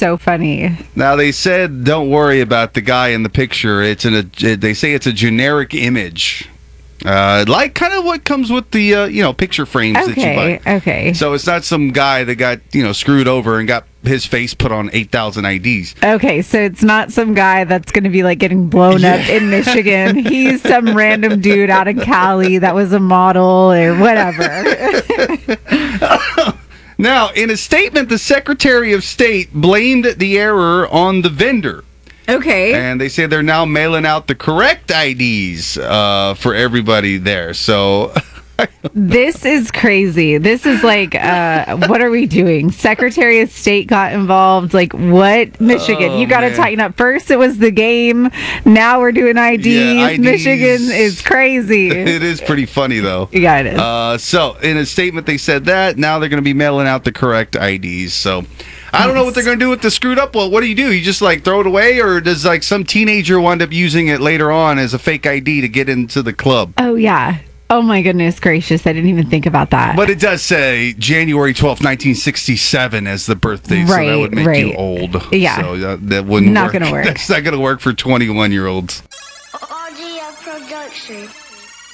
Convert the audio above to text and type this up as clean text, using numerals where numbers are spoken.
so funny. Now, they said, don't worry about the guy in the picture. They say it's a generic image. Like kind of what comes with the, picture frames that you buy. Okay. So it's not some guy that got, screwed over and got his face put on 8,000 IDs. Okay, so it's not some guy that's going to be like getting blown up in Michigan. He's some random dude out in Cali that was a model or whatever. Now, in a statement, the Secretary of State blamed the error on the vendor. Okay. And they say they're now mailing out the correct IDs for everybody there. So This is crazy. This is like, what are we doing? Secretary of State got involved. Like, what? Michigan, you got to tighten up. First, it was the game. Now we're doing IDs. Yeah, IDs. Michigan is crazy. It is pretty funny, though. Yeah, it is. So, in a statement, they said that. Now they're going to be mailing out the correct IDs. So, I don't know what they're going to do with the screwed up. Well, what do? You just, throw it away? Or does, some teenager wind up using it later on as a fake ID to get into the club? Oh, yeah. Oh, my goodness gracious. I didn't even think about that. But it does say January 12th, 1967 as the birthday, so that would make you old. Yeah. So that wouldn't not work. Not going to work. That's not going to work for 21-year-olds. Audio production.